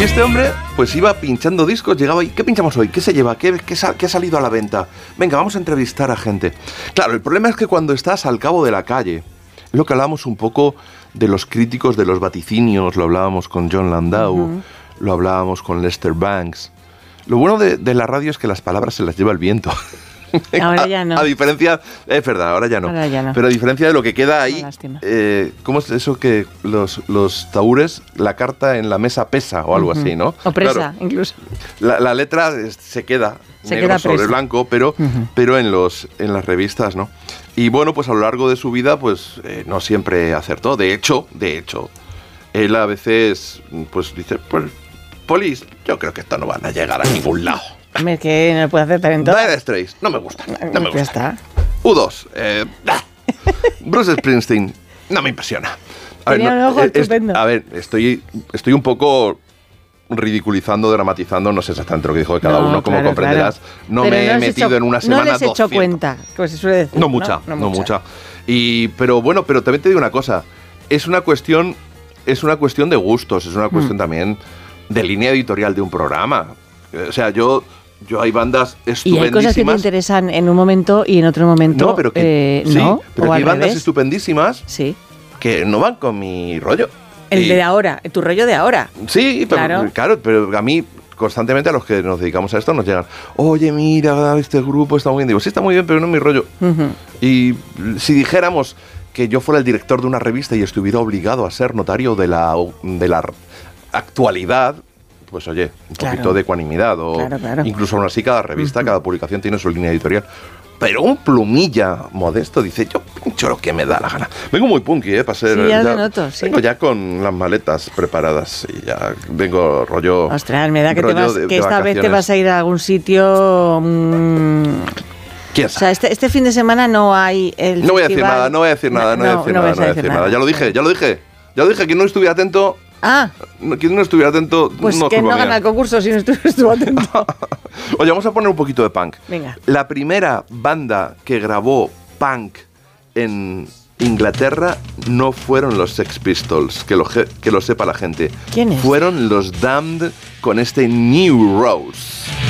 Y este hombre, pues iba pinchando discos, llegaba y ¿qué pinchamos hoy? ¿Qué se lleva? ¿Qué ha salido a la venta? Venga, vamos a entrevistar a gente. Claro, el problema es que cuando estás al cabo de la calle, es lo que hablábamos un poco de los críticos de los vaticinios, lo hablábamos con John Landau, lo hablábamos con Lester Banks. Lo bueno de la radio es que las palabras se las lleva el viento. Ahora ya no. A diferencia, es verdad, ahora ya no. Pero a diferencia de lo que queda ahí, ¿cómo es eso que los taúres, la carta en la mesa pesa o algo así, ¿no? O presa, claro, incluso. La letra se queda negro sobre blanco, pero en las revistas, ¿no? Y bueno, pues a lo largo de su vida, pues no siempre acertó. De hecho, él a veces, pues dice, pues, Polis, yo creo que esto no van a llegar a ningún lado. Es que no puede hacer talento. Dire Straits, no me gusta. No me gusta. Ya está. U2, Bruce Springsteen, no me impresiona. Tenía un ojo estupendo. A ver, estoy un poco ridiculizando, dramatizando, no sé exactamente lo que dijo de cada uno, como comprenderás. Claro. No me he metido en una semana. No les he hecho cuenta, como se suele decir. No mucha. Pero bueno, pero también te digo una cosa, es una cuestión de gustos, es una cuestión también de línea editorial de un programa. O sea, yo hay bandas estupendísimas. Y hay cosas que te interesan en un momento y en otro momento no, pero que, sí, no, pero hay bandas estupendísimas que no van con mi rollo. El de ahora, tu rollo de ahora. Sí, pero, claro, pero a mí constantemente a los que nos dedicamos a esto nos llegan, oye, mira, este grupo está muy bien. Digo, sí, está muy bien, pero no es mi rollo. Y si dijéramos que yo fuera el director de una revista y estuviera obligado a ser notario de la actualidad, pues oye, un poquito de ecuanimidad. O incluso aún así cada revista, cada publicación tiene su línea editorial. Pero un plumilla modesto dice, yo pincho lo que me da la gana. Vengo muy punky, para ser... Sí, ya lo noto, sí. Vengo ya con las maletas preparadas y ya vengo rollo... Ostras, me da que esta vez te vas a ir a algún sitio... ¿Quién sabe? O sea, este fin de semana no hay el No voy a decir nada. Ya lo dije. Quien no estuviera atento... Quien no estuviera atento... Pues no, que no gana el concurso si no estuvo atento. Oye, vamos a poner un poquito de punk. Venga. La primera banda que grabó punk en Inglaterra no fueron los Sex Pistols, que lo sepa la gente. ¿Quiénes? Fueron los Damned con este New Rose.